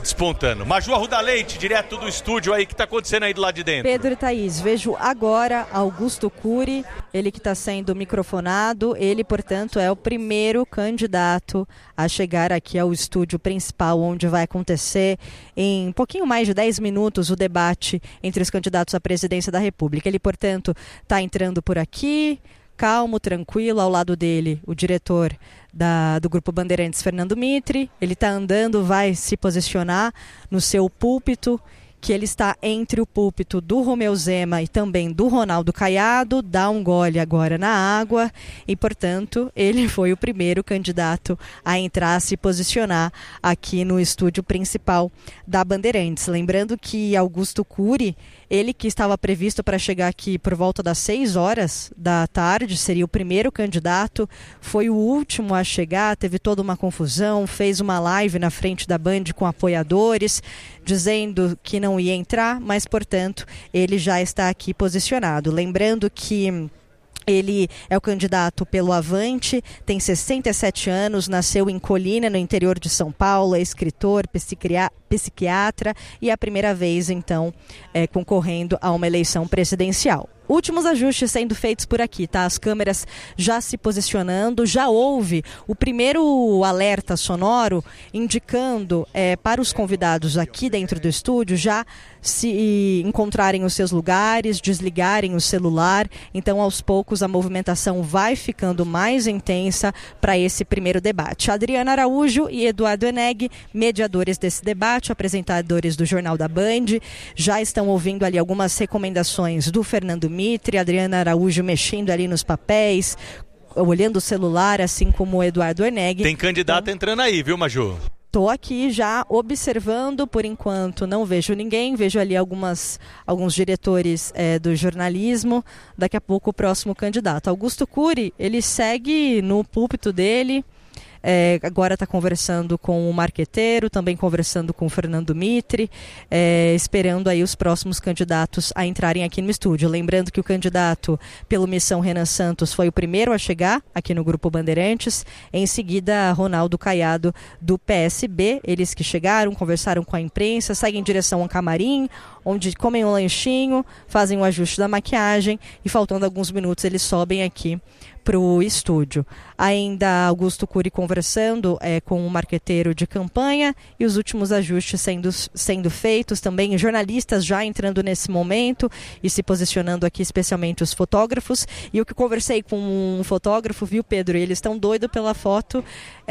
espontâneo. Maju Arruda Leite, direto do estúdio aí, o que está acontecendo aí do lado de dentro?
Pedro e Thaís, vejo agora Augusto Cury, ele que está sendo microfonado, ele, portanto, é o primeiro candidato a chegar aqui ao estúdio principal, onde vai acontecer em um pouquinho mais de 10 minutos o debate entre os candidatos à presidência da República. Ele, portanto, está entrando por aqui, calmo, tranquilo, ao lado dele o diretor do Grupo Bandeirantes, Fernando Mitre. Ele está andando, vai se posicionar no seu púlpito, que ele está entre o púlpito do Romeu Zema e também do Ronaldo Caiado, dá um gole agora na água e, portanto, ele foi o primeiro candidato a entrar, a se posicionar aqui no estúdio principal da Bandeirantes. Lembrando que Augusto Cury, ele que estava previsto para chegar aqui por volta das 6 horas da tarde, seria o primeiro candidato, foi o último a chegar, teve toda uma confusão, fez uma live na frente da Band com apoiadores, dizendo que não ia entrar, mas, portanto, ele já está aqui posicionado. Lembrando que ele é o candidato pelo Avante, tem 67 anos, nasceu em Colina, no interior de São Paulo, é escritor, psiquiatra e é a primeira vez, então, concorrendo a uma eleição presidencial. Últimos ajustes sendo feitos por aqui, tá? As câmeras já se posicionando, já houve o primeiro alerta sonoro indicando para os convidados aqui dentro do estúdio já se encontrarem os seus lugares, desligarem o celular. Então, aos poucos, a movimentação vai ficando mais intensa para esse primeiro debate. Adriana Araújo e Eduardo Eneg, mediadores desse debate, apresentadores do Jornal da Band, já estão ouvindo ali algumas recomendações do Fernando Mitre, Adriana Araújo mexendo ali nos papéis, olhando o celular, assim como o Eduardo Eneg.
Tem candidato entrando aí, viu, Maju?
Estou aqui já observando, por enquanto não vejo ninguém, vejo ali alguns diretores do jornalismo, daqui a pouco o próximo candidato. Augusto Cury, ele segue no púlpito dele, agora está conversando com o marqueteiro, também conversando com o Fernando Mitre, esperando aí os próximos candidatos a entrarem aqui no estúdio. Lembrando que o candidato pelo Missão Renan Santos foi o primeiro a chegar aqui no Grupo Bandeirantes, em seguida Ronaldo Caiado do PSB, eles que chegaram, conversaram com a imprensa, seguem em direção ao camarim, onde comem um lanchinho, fazem o ajuste da maquiagem e faltando alguns minutos eles sobem aqui para o estúdio. Ainda Augusto Cury conversando com o marqueteiro de campanha e os últimos ajustes sendo feitos, também jornalistas já entrando nesse momento e se posicionando aqui, especialmente os fotógrafos. E o que conversei com um fotógrafo, viu, Pedro? Eles estão doidos pela foto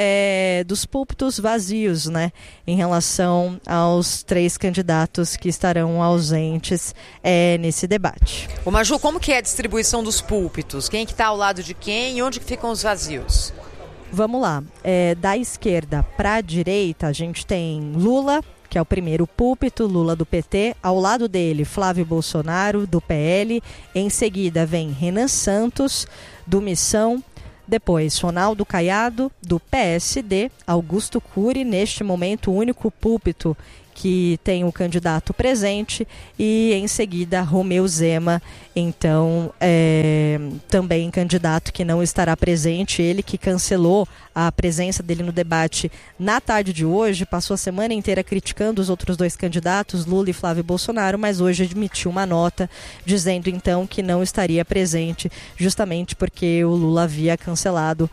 dos púlpitos vazios, né? Em relação aos 3 candidatos que estarão ausentes nesse debate.
Ô Maju, como que é a distribuição dos púlpitos? Quem que está ao lado de quem e onde que ficam os vazios?
Vamos lá. Da esquerda para a direita, a gente tem Lula, que é o primeiro púlpito, Lula do PT. Ao lado dele, Flávio Bolsonaro, do PL. Em seguida vem Renan Santos, do Missão. Depois, Ronaldo Caiado, do PSD. Augusto Cury, neste momento, o único púlpito que tem o candidato presente, e em seguida Romeu Zema, então também candidato que não estará presente, ele que cancelou a presença dele no debate na tarde de hoje, passou a semana inteira criticando os outros 2 candidatos, Lula e Flávio Bolsonaro, mas hoje admitiu uma nota dizendo então que não estaria presente, justamente porque o Lula havia cancelado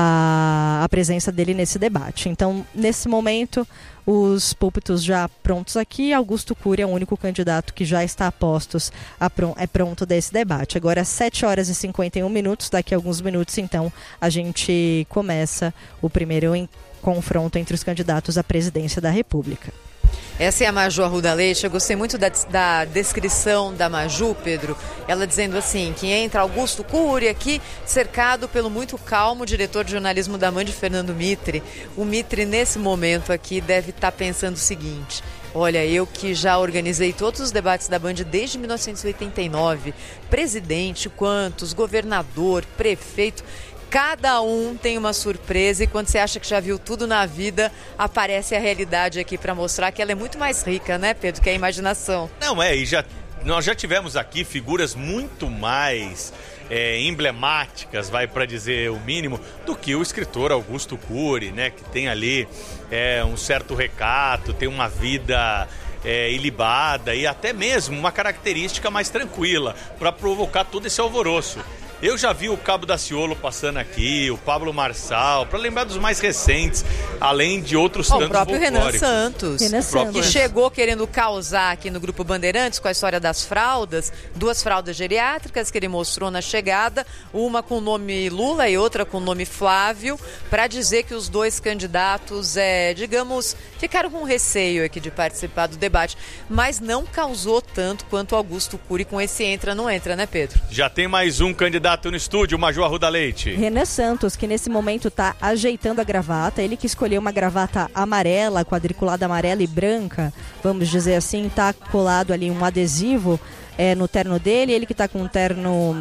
a presença dele nesse debate. Então, nesse momento, os púlpitos já prontos aqui, Augusto Cury é o único candidato que já está a postos, pronto desse debate. Agora, 7 horas e 51 minutos, daqui a alguns minutos, então, a gente começa o primeiro confronto entre os candidatos à presidência da República.
Essa é a Maju Arruda Leite. Eu gostei muito da descrição da Maju, Pedro. Ela dizendo assim, que entra Augusto Cury aqui, cercado pelo muito calmo diretor de jornalismo da Band, Fernando Mitre. O Mitre, nesse momento aqui, deve estar pensando o seguinte: olha, eu que já organizei todos os debates da Band desde 1989, presidente, quantos, governador, prefeito... Cada um tem uma surpresa e quando você acha que já viu tudo na vida, aparece a realidade aqui para mostrar que ela é muito mais rica, né, Pedro, que a imaginação.
Não, nós já tivemos aqui figuras muito mais emblemáticas, vai para dizer o mínimo, do que o escritor Augusto Cury, né, que tem ali um certo recato, tem uma vida ilibada e até mesmo uma característica mais tranquila para provocar todo esse alvoroço. Eu já vi o Cabo Daciolo passando aqui, o Pablo Marçal, para lembrar dos mais recentes, além de outros tantos
folclóricos. O próprio
Renan Santos,
que chegou querendo causar aqui no Grupo Bandeirantes com a história das fraldas, 2 fraldas geriátricas que ele mostrou na chegada, uma com o nome Lula e outra com o nome Flávio, para dizer que os 2 candidatos, ficaram com receio aqui de participar do debate, mas não causou tanto quanto Augusto Cury com esse entra, não entra, né, Pedro?
Já tem mais um candidato no estúdio, Major Arruda Leite.
Renan Santos, que nesse momento está ajeitando a gravata, ele que escolheu uma gravata amarela, quadriculada amarela e branca, vamos dizer assim, está colado ali um adesivo no terno dele, ele que está com um terno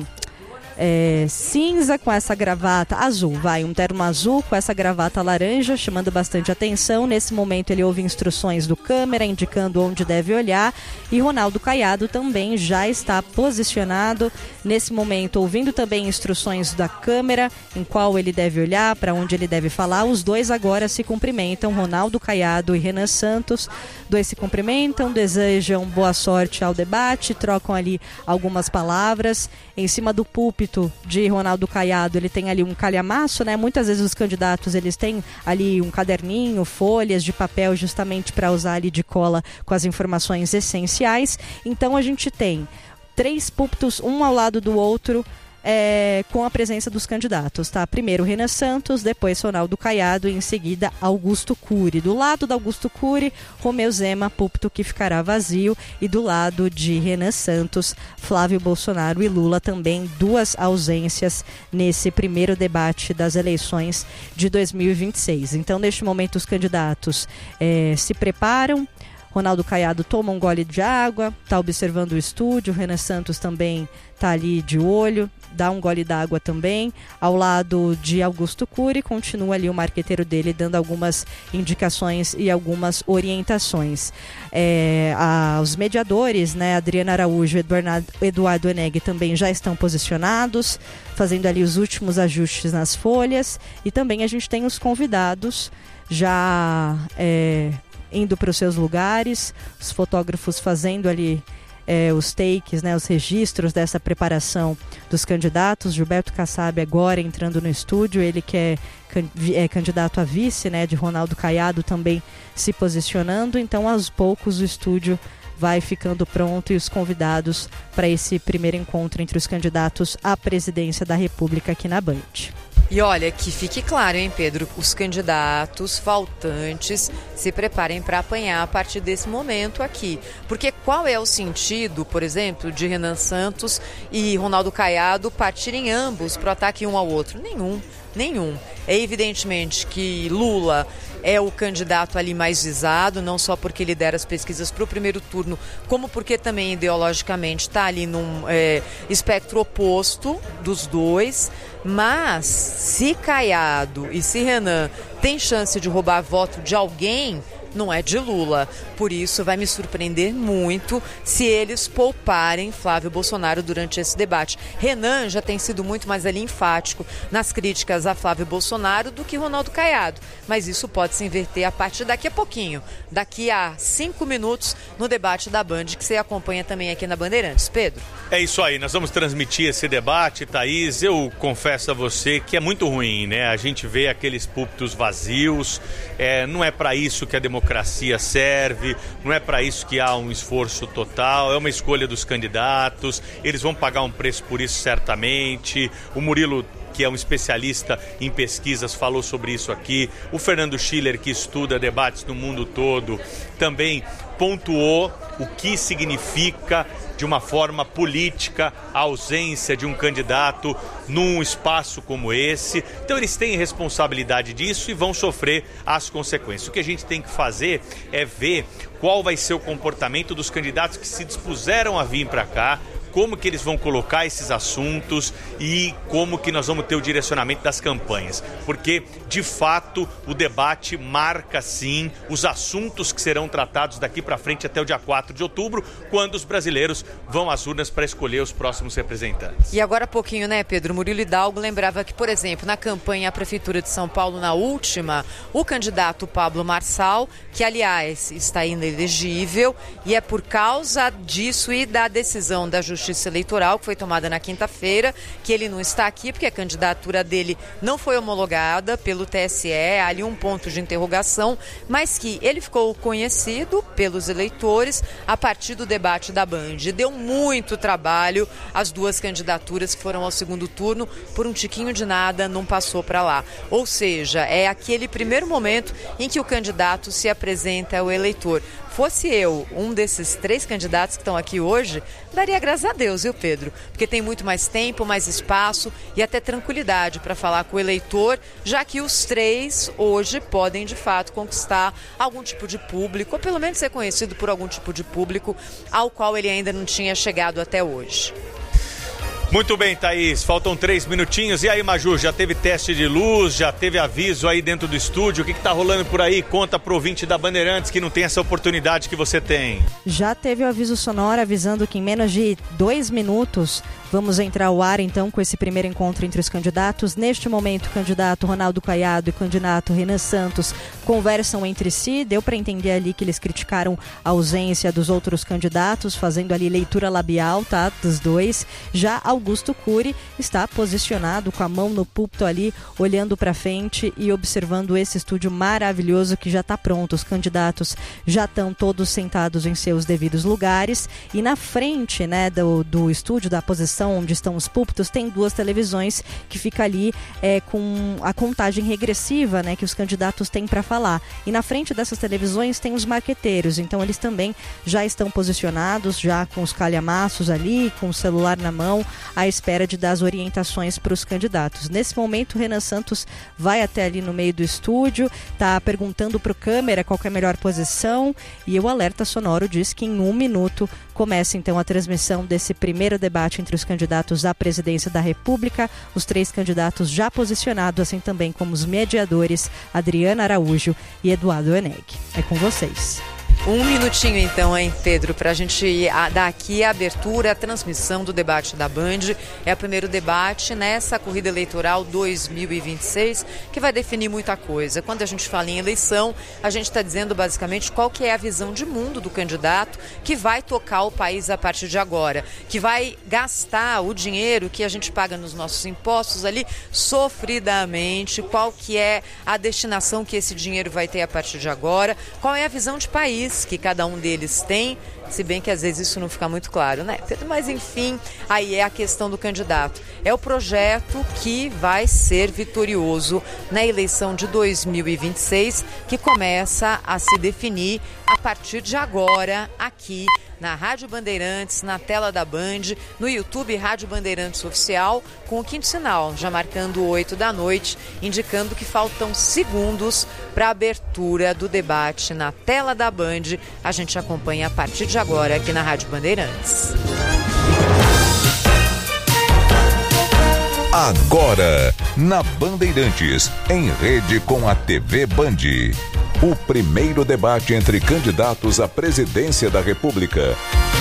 cinza com essa gravata azul, um terno azul com essa gravata laranja, chamando bastante atenção. Nesse momento ele ouve instruções do câmera indicando onde deve olhar, e Ronaldo Caiado também já está posicionado nesse momento, ouvindo também instruções da câmera em qual ele deve olhar, para onde ele deve falar. Os 2 agora se cumprimentam, Ronaldo Caiado e Renan Santos. 2 se cumprimentam, desejam boa sorte ao debate, trocam ali algumas palavras. Em cima do púlpito de Ronaldo Caiado, ele tem ali um calhamaço, né? Muitas vezes os candidatos, eles têm ali um caderninho, folhas de papel, justamente para usar ali de cola com as informações essenciais. Então a gente tem 3 púlpitos, um ao lado do outro, com a presença dos candidatos, tá? Primeiro Renan Santos, depois Ronaldo Caiado e em seguida Augusto Cury. Do lado do Augusto Cury, Romeu Zema, púlpito que ficará vazio, e do lado de Renan Santos, Flávio Bolsonaro e Lula, também 2 ausências nesse primeiro debate das eleições de 2026. Então, neste momento, os candidatos se preparam. Ronaldo Caiado toma um gole de água, está observando o estúdio. Renan Santos também está ali de olho, dá um gole d'água também. Ao lado de Augusto Cury, continua ali o marqueteiro dele dando algumas indicações e algumas orientações. Os mediadores, né, Adriana Araújo e Eduardo Eneg, também já estão posicionados, fazendo ali os últimos ajustes nas folhas. E também a gente tem os convidados já indo para os seus lugares, os fotógrafos fazendo ali os takes, né, os registros dessa preparação dos candidatos. Gilberto Kassab agora entrando no estúdio, ele que é candidato a vice, né, de Ronaldo Caiado, também se posicionando. Então, aos poucos, o estúdio vai ficando pronto e os convidados para esse primeiro encontro entre os candidatos à presidência da República aqui na Band.
E olha, que fique claro, hein, Pedro, os candidatos faltantes se preparem para apanhar a partir desse momento aqui. Porque qual é o sentido, por exemplo, de Renan Santos e Ronaldo Caiado partirem ambos para o ataque um ao outro? Nenhum. É evidentemente que Lula é o candidato ali mais visado, não só porque lidera as pesquisas para o primeiro turno, como porque também ideologicamente está ali num espectro oposto dos 2. Mas se Caiado e se Renan tem chance de roubar voto de alguém, não é de Lula. Por isso vai me surpreender muito se eles pouparem Flávio Bolsonaro durante esse debate. Renan já tem sido muito mais ali enfático nas críticas a Flávio Bolsonaro do que Ronaldo Caiado. Mas isso pode se inverter a partir daqui a pouquinho, daqui a 5 minutos, no debate da Band, que você acompanha também aqui na Bandeirantes. Pedro?
É isso aí, nós vamos transmitir esse debate, Thaís. Eu confesso a você que é muito ruim, né? A gente vê aqueles púlpitos vazios, não é para isso que a democracia serve, não é para isso que há um esforço total, é uma escolha dos candidatos, eles vão pagar um preço por isso certamente. O Murilo, que é um especialista em pesquisas, falou sobre isso aqui. O Fernando Schiller, que estuda debates no mundo todo, também pontuou o que significa, de uma forma política, a ausência de um candidato num espaço como esse. Então eles têm responsabilidade disso e vão sofrer as consequências. O que a gente tem que fazer é ver qual vai ser o comportamento dos candidatos que se dispuseram a vir para cá, como que eles vão colocar esses assuntos e como que nós vamos ter o direcionamento das campanhas. Porque, de fato, o debate marca, sim, os assuntos que serão tratados daqui para frente até o dia 4 de outubro, quando os brasileiros vão às urnas para escolher os próximos representantes.
E agora há pouquinho, né, Pedro? Murilo Hidalgo lembrava que, por exemplo, na campanha à Prefeitura de São Paulo, na última, o candidato Pablo Marçal, que, aliás, está inelegível, e é por causa disso e da decisão da Justiça Eleitoral, que foi tomada na quinta-feira, que ele não está aqui, porque a candidatura dele não foi homologada pelo TSE, há ali um ponto de interrogação, mas que ele ficou conhecido pelos eleitores a partir do debate da Band. Deu muito trabalho as duas candidaturas que foram ao segundo turno, por um tiquinho de nada não passou para lá. Ou seja, é aquele primeiro momento em que o candidato se apresenta ao eleitor. Fosse eu um desses 3 candidatos que estão aqui hoje, daria graças a Deus, viu, Pedro? Porque tem muito mais tempo, mais espaço e até tranquilidade para falar com o eleitor, já que os 3 hoje podem, de fato, conquistar algum tipo de público, ou pelo menos ser conhecido por algum tipo de público ao qual ele ainda não tinha chegado até hoje.
Muito bem, Thaís, faltam 3 minutinhos. E aí, Maju, já teve teste de luz, já teve aviso aí dentro do estúdio? O que tá rolando por aí? Conta pro ouvinte da Bandeirantes que não tem essa oportunidade que você tem.
Já teve o aviso sonoro avisando que em menos de 2 minutos vamos entrar ao ar, então, com esse primeiro encontro entre os candidatos. Neste momento, o candidato Ronaldo Caiado e o candidato Renan Santos conversam entre si. Deu para entender ali que eles criticaram a ausência dos outros candidatos, fazendo ali leitura labial, tá, dos dois. Já Augusto Cury está posicionado com a mão no púlpito ali, olhando para frente e observando esse estúdio maravilhoso que já está pronto. Os candidatos já estão todos sentados em seus devidos lugares e na frente, né, do estúdio, da posição onde estão os púlpitos, tem 2 televisões que fica ali com a contagem regressiva, né, que os candidatos têm para falar. E na frente dessas televisões tem os marqueteiros, então eles também já estão posicionados, já com os calhamaços ali, com o celular na mão, à espera de dar as orientações para os candidatos. Nesse momento, o Renan Santos vai até ali no meio do estúdio, está perguntando para o câmera qual que é a melhor posição, e o alerta sonoro diz que em 1 minuto começa então a transmissão desse primeiro debate entre os candidatos à presidência da República, os 3 candidatos já posicionados, assim também como os mediadores Adriana Araújo e Eduardo Eneg. É com vocês.
1 minutinho então, hein, Pedro, para a gente dar aqui a abertura, a transmissão do debate da Band. É o primeiro debate nessa corrida eleitoral 2026, que vai definir muita coisa. Quando a gente fala em eleição, a gente está dizendo basicamente qual que é a visão de mundo do candidato que vai tocar o país a partir de agora, que vai gastar o dinheiro que a gente paga nos nossos impostos ali sofridamente, qual que é a destinação que esse dinheiro vai ter a partir de agora, qual é a visão de país que cada um deles tem, se bem que às vezes isso não fica muito claro, né, Pedro? Mas enfim, aí é a questão do candidato. É o projeto que vai ser vitorioso na eleição de 2026, que começa a se definir a partir de agora, aqui na Rádio Bandeirantes, na tela da Band, no YouTube Rádio Bandeirantes Oficial, com o quinto sinal, já marcando 8 da noite, indicando que faltam segundos para a abertura do debate na tela da Band. A gente acompanha a partir de agora aqui na Rádio Bandeirantes.
Agora, na Bandeirantes, em rede com a TV Band. O primeiro debate entre candidatos à presidência da República.